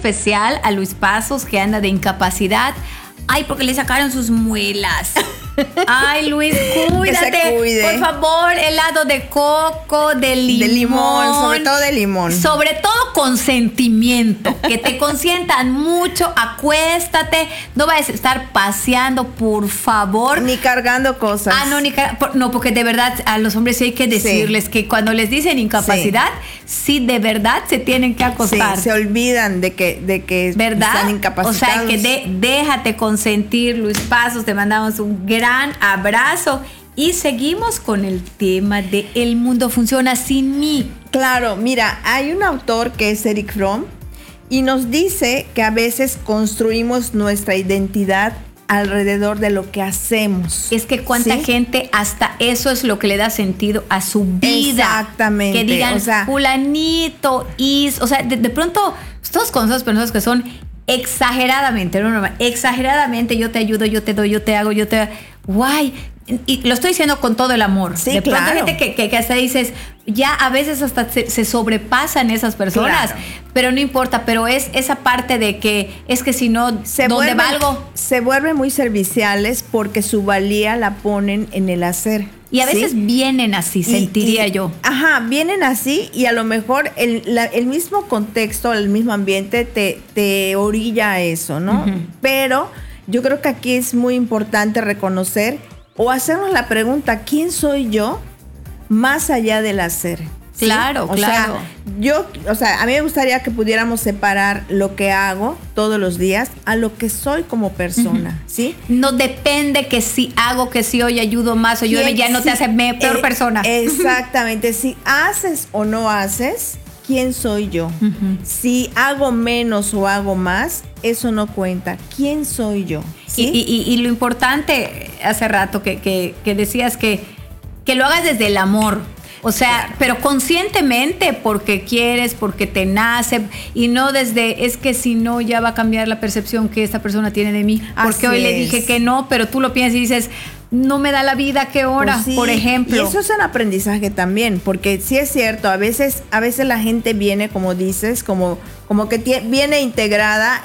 especial a Luis Pasos, que anda de incapacidad. Ay, porque le sacaron sus muelas. Ay, Luis, cuídate. Que se cuide. Por favor, helado de coco, de limón. De limón, sobre todo de limón. Sobre todo consentimiento. Que te consientan mucho. Acuéstate. No vayas a estar paseando, por favor. Ni cargando cosas. No, porque de verdad a los hombres sí hay que decirles que cuando les dicen incapacidad, sí de verdad se tienen que acostar. Sí, se olvidan de que ¿verdad? Están incapacitados. O sea, que déjate consentir, Luis Pasos. Te mandamos un gran abrazo y seguimos con el tema de El mundo funciona sin mí. Claro, mira, hay un autor que es Erich Fromm y nos dice que a veces construimos nuestra identidad alrededor de lo que hacemos. Es que cuánta gente hasta eso es lo que le da sentido a su vida. Exactamente. Que digan, fulanito, o sea, de pronto, todos con esas personas que son exageradamente, no normal, exageradamente, yo te ayudo, yo te doy, yo te hago, guay. Y lo estoy diciendo con todo el amor. Sí, de pronto claro. hay gente que hasta dices, ya a veces hasta se sobrepasan esas personas, claro. Pero no importa, pero es esa parte de que es que si no, ¿dónde valgo? Se vuelven muy serviciales porque su valía la ponen en el hacer. Y a veces vienen así, sentiría yo. Ajá, vienen así y a lo mejor el mismo contexto, el mismo ambiente te orilla a eso, ¿no? Uh-huh. Pero yo creo que aquí es muy importante reconocer o hacernos la pregunta, ¿quién soy yo? Más allá del hacer. ¿Sí? Claro, claro. O sea, a mí me gustaría que pudiéramos separar lo que hago todos los días a lo que soy como persona, uh-huh. ¿Sí? No depende que si hago, que si hoy ayudo más o yo ya no te hace peor persona. Exactamente. Si haces o no haces, ¿quién soy yo? Uh-huh. Si hago menos o hago más, eso no cuenta. ¿Quién soy yo? ¿Sí? Y lo importante, hace rato que decías que lo hagas desde el amor. O sea, claro. Pero conscientemente porque quieres, porque te nace y no desde, es que si no ya va a cambiar la percepción que esta persona tiene de mí. Porque hoy le dije que no, pero tú lo piensas y dices, no me da la vida, ¿qué hora? Pues sí, por ejemplo. Y eso es un aprendizaje también, porque sí es cierto, a veces la gente viene, como dices, como que viene integrada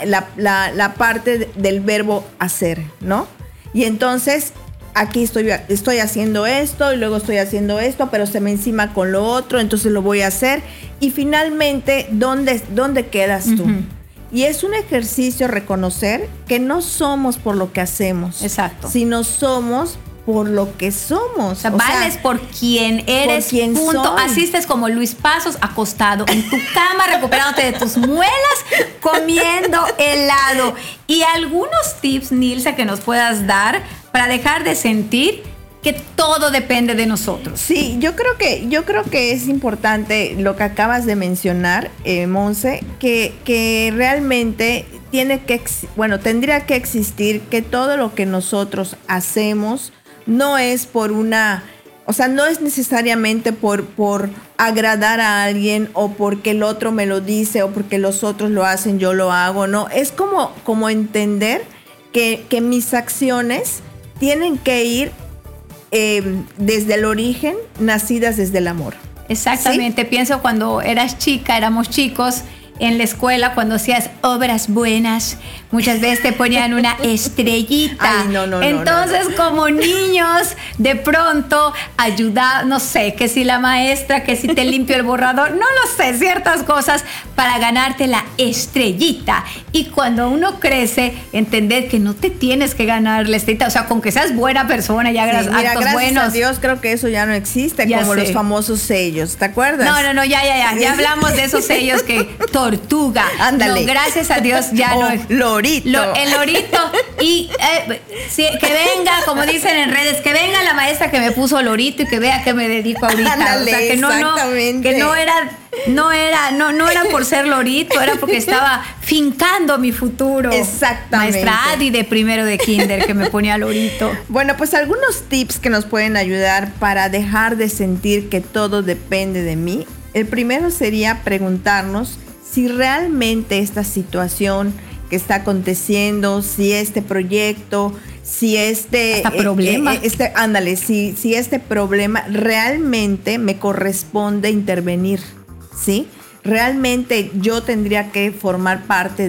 la parte del verbo hacer, ¿no? Y entonces aquí estoy haciendo esto y luego estoy haciendo esto, pero se me encima con lo otro, entonces lo voy a hacer. Y finalmente, ¿dónde quedas tú? Uh-huh. Y es un ejercicio reconocer que no somos por lo que hacemos. Exacto. Sino somos por lo que somos. O sea, vales por quien eres, por quien punto. Soy. Asistes como Luis Pasos, acostado en tu cama, recuperándote de tus muelas, comiendo helado. Y algunos tips, Nilsa, que nos puedas dar para dejar de sentir que todo depende de nosotros. Sí, yo creo que es importante lo que acabas de mencionar, Monse, que realmente tendría que existir que todo lo que nosotros hacemos no es no es necesariamente por agradar a alguien o porque el otro me lo dice o porque los otros lo hacen, yo lo hago, no. Es como entender que mis acciones tienen que ir desde el origen, nacidas desde el amor. Exactamente. ¿Sí? Pienso cuando eras chica, éramos chicos, en la escuela, cuando hacías obras buenas, muchas veces te ponían una estrellita. Ay, no. Entonces, como niños, de pronto ayuda, no sé, que si la maestra, que si te limpio el borrador, no lo sé, ciertas cosas para ganarte la estrellita. Y cuando uno crece, entender que no te tienes que ganar la estrellita, o sea, con que seas buena persona y hagas actos gracias buenos. A Dios, creo que eso ya no existe, ya como sé. Los famosos sellos, ¿te acuerdas? No, ya hablamos de esos sellos que tortuga. Ándale. No, gracias a Dios ya no. Lorito. El lorito. Y que venga, como dicen en redes, que venga la maestra que me puso lorito y que vea que me dedico ahorita. Ándale, o sea, que no era por ser lorito, era porque estaba fincando mi futuro. Exactamente. Maestra Adi de primero de kinder que me ponía lorito. Bueno, pues algunos tips que nos pueden ayudar para dejar de sentir que todo depende de mí. El primero sería preguntarnos si realmente esta situación que está aconteciendo, si este proyecto, si problema. Si este problema realmente me corresponde intervenir, ¿sí? Realmente yo tendría que formar parte